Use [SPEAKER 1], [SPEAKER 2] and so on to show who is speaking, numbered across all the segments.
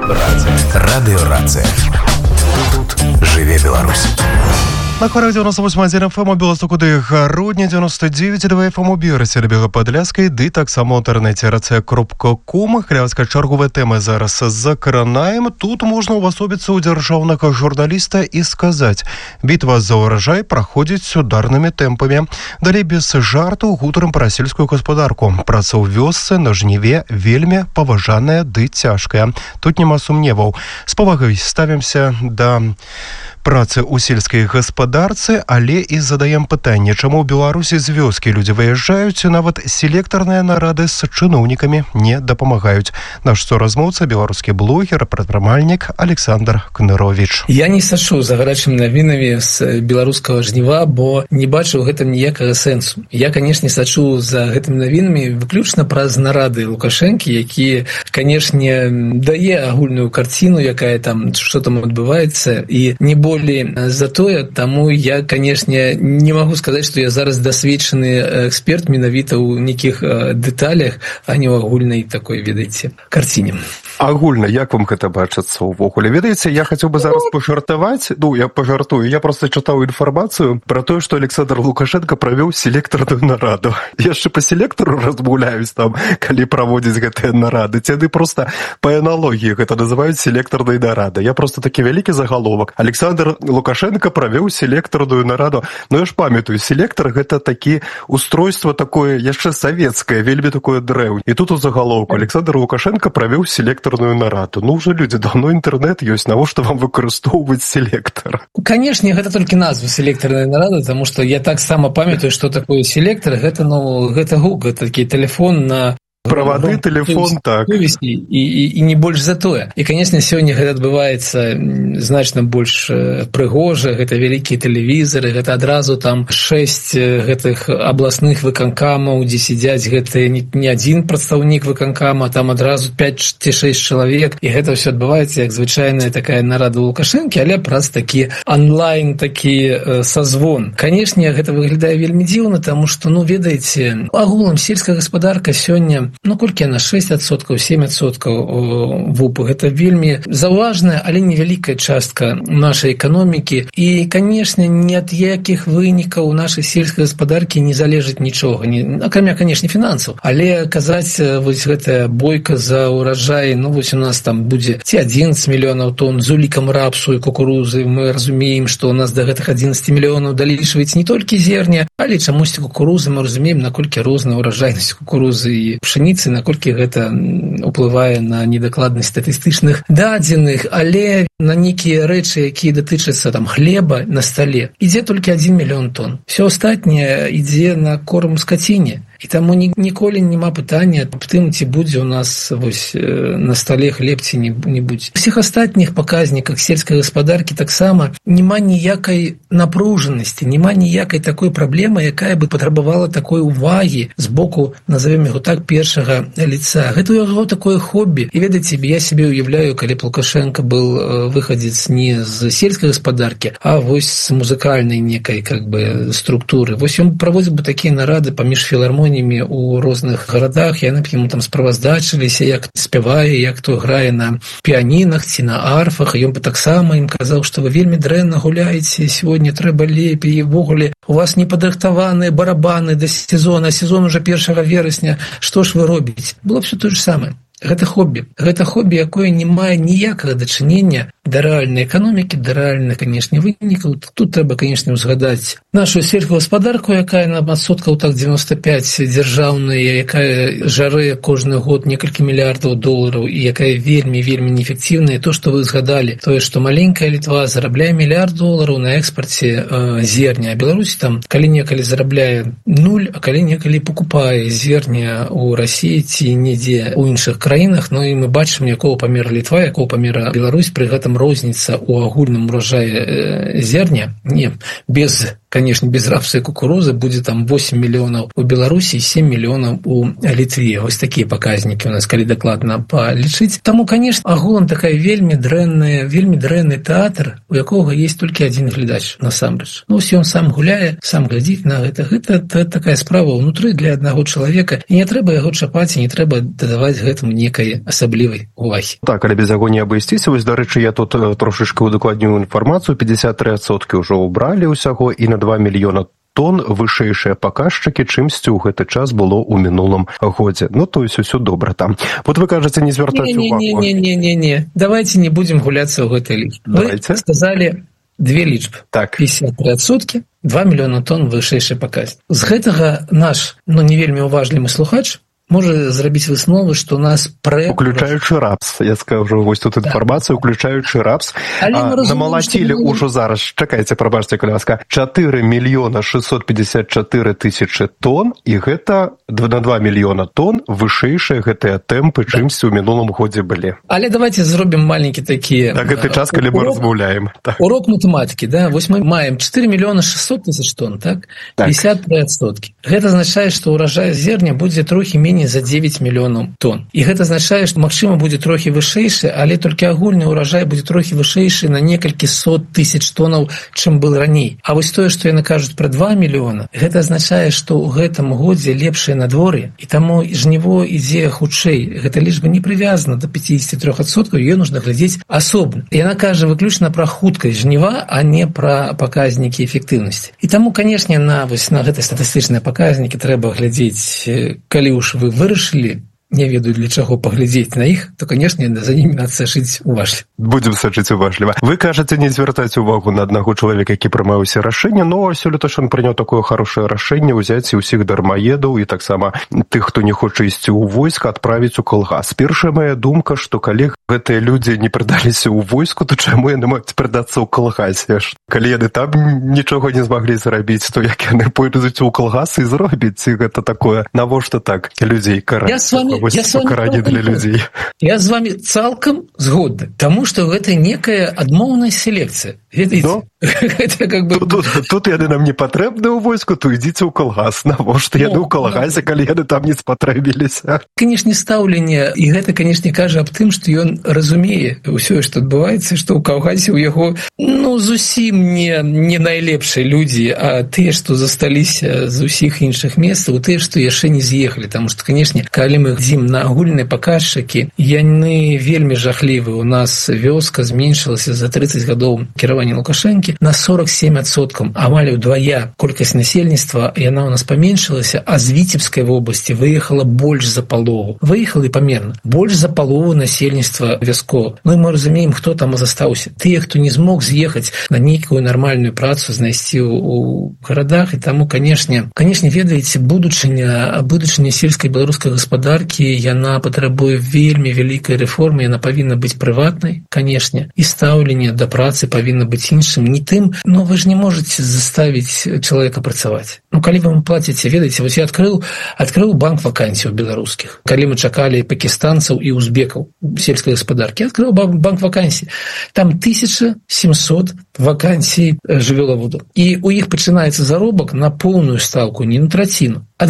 [SPEAKER 1] Радыёрацыя. Тут жыве Беларусь.
[SPEAKER 2] На хварах 98.1 FM у Беластокуды грудня 99.2 FM у Берасе Бела-Падляскай, ды таксама ў інтэрнэце racea.com. Хлявская чарговая тэма зараз закранаем. Тут можна ўвасобіцца ў дзяржаўнага журналіста і сказаць: бітва за ўраджай праходзіць ударнымі тэмпамі. Далей без жарту гутарам пра сельскую гаспадарку. Праца ў вёсцы на жніве вельмі паважаная ды цяжкая. Тут няма сумневаў. З павагай ставімся да працы ў сельскай гаспадарцы, але і задаем пытанне, чаму ў Беларусі з вёскі людзі выязджаюць, нават селектарныя нарады з чыноўнікамі не дапамагаюць. Наш суразмоўца, беларускі блогер, прадпрымальнік Александр Кнырович.
[SPEAKER 3] Я не сачу за гарачымі навінамі з беларускага жніва, бо не бачу ў гэтым ніякага сэнсу. Я, канешне, сачу за гэтымі навінамі выключна праз нарады Лукашэнкі, які, канешне, дае агульную карціну, якая там, што там адбываецца, і не болей за тое, таму я, канешне, не магу сказаць, што я зараз дасведчаны эксперт менавіта ў нейкіх дэталях, а не ў агульнай такой, ведаеце, карціне.
[SPEAKER 2] Агульна, як вам гэта бачыцца ўвогуле? Ведаеце, я хацеў бы зараз пажартаваць, я пажартую, я проста чытаў інфармацыю пра тое, што Александр Лукашенко правёў селектарную нараду. Яшчэ па селектару размаўляюць там, калі праводзіць гэтыя нарады. Ці яны проста па аналогіі гэта называюць селектарнай нарады. Я проста такі вялікі загаловак. Александр Лукашенко правёў селектарную нараду. Ну, я ж памятаю, селектар гэта такі устройство такое яшчэ савецкае, вельмі такое дрэў. І тут у загалоўку Александр Лукашенко правёў селектарную нараду. Ну, уже людзі, даўно інтэрнэт ёсць, навошта вам выкарыстоўваць селектар?
[SPEAKER 3] Канешне, гэта толькі назва селектарная нарада, таму што я таксама памятаю, што такое селектар. Гэта, гэта гук, гэта такі тэлефон на
[SPEAKER 2] правады, тэлефон, так.
[SPEAKER 3] І не больш за тое. І, канешне, сёння гэта адбываецца значна больш прыгожа, гэта вялікія тэлевізары, гэта адразу там 6 гэтых абласных выканкамаў, дзе сядзяць гэта не адзін прадстаўнік выканкама, там адразу 5 ці 6 чалавек, і гэта ўсё адбываецца як звычайная такая нарада Лукашэнкі, але праз такі онлайн, такі сазвон. Канешне, гэта выглядае вельмі дзіўна, таму што, ведаеце, агулам сельская гаспадарка сёння колькі яна? 6%, 7% ВУП. Гэта вельмі заўважная, але невялікая частка нашай эканомікі. І, канешне, ні ад якіх вынікаў нашай сельскай гаспадаркі не залежыць нічога. Акрамя, канешне, фінансаў. Але казаць, вось гэтая бойка за ўраджай, вось у нас там будзе ці 11 мільёнаў тонн з улікам рапсу і кукурузы. Мы разумеем, што у нас да гэтых 11 мільёнаў далічваецца не толькі зерня, але чамусьці кукурузы. Мы разумеем, наколькі розная ўраджайнасць кукурузы і пшаніцы, наколькі гэта ўплывае на недакладнасць статыстычных дадзеных, але на нейкія рэчы, якія датычацца там хлеба на стале, ідзе толькі 1 мільён тонн. Всё астатняе ідзе на корм скаціне. І таму ніколі няма пытання аб тым, ці будзе у нас вось на стале хлеб, ці не будзе. У ўсіх астатніх паказніках сельскай гаспадаркі таксама няма ніякай напружанасці, няма ніякай такой праблемы, якая бы патрабавала такой увагі з боку, назовем яго так, першага лица. Гэта яго такое хобі. І ведаеце, я себе уяўляю, калі Лукашенко был выхадзец не з сельскай гаспадаркі, а вось з музыкальнай некай структуры. Вось ён праводзіў бы такія нарады паміж філармоніямі у розных гарадах, яны б яму там справаздачыліся, як спявае, як то грае на піанінах ці на арфах, і ён бы таксама ім казаў, што вы вельмі дрэнна гуляеце, сёння трэба лепей, і ввогуле у вас не падрыхтаваныя барабаны да сезона, сезон уже 1 верасня, што ж вы робіце? Было б все то же самае. Гэта хобі, якое не мае ніякага дачынення да рэальнай эканомікі, да рэальных, канешне, вынікаў. Тут трэба, канешне, узгадаць нашу сельскую гаспадарку, якая на адсоткаў так 95 дзяржаўная, якая жарэ кожны год некалькі мільярдаў долараў і якая вельмі неэфектыўная. То, што вы згадалі, тое, што маленькая Літва зарабляе $1 мільярд на экспарце зерня, а Беларусь там калі-некалі зарабляе 0, а калі-некалі пакупае зерня ў Расіі ці недзе ў іншых краінах, і мы бачым, якого памера Літва, якого памера Беларусь, пры гэтым розніца ў агульным уражаі зерня, не без конечно, без рапса и кукурузы будзе там 8 мільёнаў у Беларусі, 7 мільёнаў у Літве. Вось такія паказнікі у нас, калі дакладна палічыць. Таму, конечно, агулам такая вельмі дрэнны тэатр, у якога есть толькі адзін глядач насамрэч. Ну, ён сам гуляе, сам глядзіць на гэта. Гэта такая справа ўнутры для аднаго чалавека, і не трэба яго чапаць, і не трэба дадаваць гэтаму некай асаблівай увагі.
[SPEAKER 2] Так, але без яго не абысціся. Вось, дарэчы, я тут трошечки удакладню інфармацыю. 53% ўжо ўбралі ўсяго, і на 2 мільёна тонн вышэйшыя паказчыкі, чымсьці ў гэты час было ў мінулым годзе. Ну, то есть усё добра там. Вот вы кажаце, не звяртаць увагу.
[SPEAKER 3] Не. Давайте не будем гуляцца ў гэтай лічбе. Вы сказалі две лічбы.
[SPEAKER 2] Так.
[SPEAKER 3] 53%, 2 мільёна тонн вышэйшы паказчык. З гэтага наш, не вельмі уважлівы слухач можа зрабіць высновы, што у нас
[SPEAKER 2] уключаючы рапс, я скажу, вось тут інфармацыю, уключаючы рапс, намалацілі ўжо зараз, чакайце, прабачце, калі ласка, 4 мільёна 654 тысячы тонн, і гэта на 2 мільёна тонн вышэйшыя гэтыя тэмпы, чымсьці ў мінулым годзе былі.
[SPEAKER 3] Але давайте зробім маленькі такі...
[SPEAKER 2] На гэты час, калі мы размаўляем.
[SPEAKER 3] Урок матэматыкі, да? Вось мы маем 4 мільёна 600 тысяч тонн, так? 53%. Гэта азначае, што ўражай зерня будзе трохі меней за 9 мільёнаў тонн. І гэта азначае, што, магчыма, будзе трохі вышэйшы, але толькі агульны ўражай будзе трохі вышэйшы на некалькі сот тысяч тоннаў, чым был раней. А вось тое, што яны кажуць пра 2 мільёна, гэта азначае, што ў гэтым годзе лепшае надвор'е, і таму жніво ідзе хутчэй. Гэта лічба не прывязана да 53%, ёй нужна глядзець асобна. Яна кажа выключна пра хуткасць жніва, а не пра паказнікі эфектыўнасці. І таму, канешне, на гэтай статыстычныя паказнікі трэба глядзець, калі ўж вы вырашылі, не ведаю для чаго паглядзець на іх, то, канешне, за імі надо сачыць уважліва.
[SPEAKER 2] Будзем сачыць уважліва. Вы кажаце не звяртаць увагу на аднаго чалавека, які прымаў усе рашэнне, но сёлета ж ён прыняў такое хорошае рашэнне ўзяць і ўсіх дармаедаў і таксама тых, хто не хоча ісці ў войска, адправіць у калгас. Першая моя думка, што калі гэтыя людзі не прыдаліся ў войску, то чаму яны маюць прыдацца ў калгасе? Калі яны там нічога не змаглі зрабіць, то як яны пойдуць у калгас і зробяць? Гэта такое, навошта так людзей караць? Пакаранне для людзей.
[SPEAKER 3] Я з вами цалкам згодны, таму што гэта некая адмоўная селекцыя. Гэта как бы...
[SPEAKER 2] Тут яны нам не патрэбны ў войску, то ідзіце ў калгас. Навошта яны ў калгасе, калі яны там не спатрэбіліся?
[SPEAKER 3] Канешне, стаўленне, і гэта, канешне, кажа аб тым, што ён разумее ўсё, што адбываецца, што ў калгасе ў яго, зусім не найлепшыя людзі, а тыя, што засталіся з усіх іншых месцаў, тыя, што яшчэ не з'ехалі. Таму што, канешне, калі мы глядзім на агульныя паказчыкі, яны вельмі жахлівы. У нас вёска зменшылася за 30 гадоў кіравання Лукашэнкі на 47%, амаль удвая колькасць насельніцтва, яна у нас паменшылася, а з Віцебскай вобласці выехала больш за палову. Выехала і памерна. Больш за палову насельніцтва вяскова. І мы разумеем, хто там застаўся. Тыя, хто не змог з'ехаць на нейкую нармальную працу, знайсці ў гарадах. І таму, канешне, ведаеце, будучыня сельскай беларускай гаспадаркі, яна патрабуе вельмі вялікай рэформы, яна павінна быць прыватнай, канешне, і стаўленне да працы павінна быць іншым, не тым, вы ж не можаце заставіць чалавека працаваць. Калі вы плаціце, ведаеце, вось я адкрыў банк вакансій беларускіх. Калі мы чакалі пакістанцаў і узбекаў сельскай гаспадаркі, адкрыў банк вакансій. Там 1700 вакансій жывёлаводаў. І у іх пачынаецца заробак на поўную стаўку, не на траціну, ад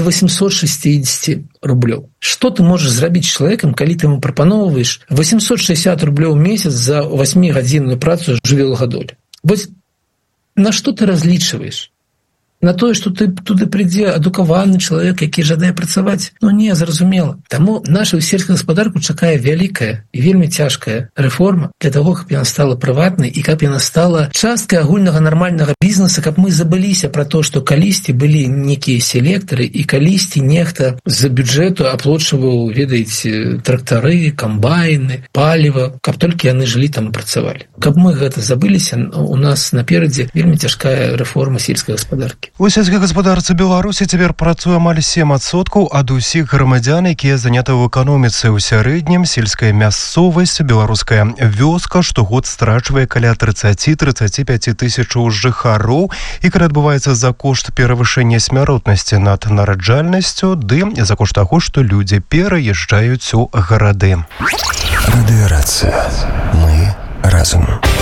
[SPEAKER 3] 860 рублёў. Што ты можаш зрабіць з чалавекам, калі ты ему прапаноўваеш 860 рублёў у месяц за 8-гадзінную працу жывёлагадолі? Вось на што ты разлічваеш? На тое, што туды прыйдзе адукаваны чалавек, які жадае працаваць? Не, зразумела. Таму нашу сельскую гаспадарку чакае вялікая і вельмі цяжкая рэформа для таго, каб яна стала прыватнай і каб яна стала часткай агульнага нармальнага бізнеса, каб мы забыліся пра то, што калісьці былі некія селектары і калісьці нехта з бюджэту аплочваў, ведаеце, трактары, камбайны, паліва, каб толькі яны жылі там і працавалі. Каб мы гэта забыліся, у нас наперадзе вельмі цяжкая рэформа сельскай гаспадаркі.
[SPEAKER 2] У сельскай гаспадарцы Беларусі цяпер працуе амаль 7% ад усіх грамадзян, якія заняты ў эканоміцы. У сярэднім сельская мясцовасць, беларуская вёска штогод страчвае каля 30-35 тысячаў жыхароў, і калі адбываецца за кошт перавышэння смяротнасці над нараджальнасцю, ды за кошт таго, што людзі пераязджаюць у гарады.
[SPEAKER 1] Радыёрацыя. Мы разум.